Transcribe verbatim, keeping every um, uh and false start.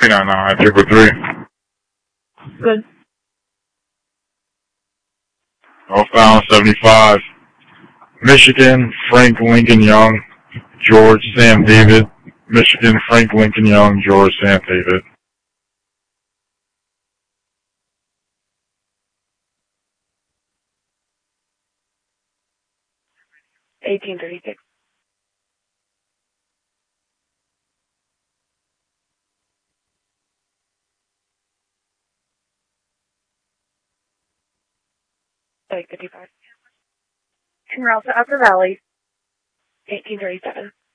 three nine nine, triple three. Good. Northbound seventy-five. Michigan, Frank Lincoln Young, George Sam David. Michigan, Frank Lincoln Young, George Sam David. eighteen thirty-six. Like fifty-five. And we're also Upper Valley. eighteen thirty-seven.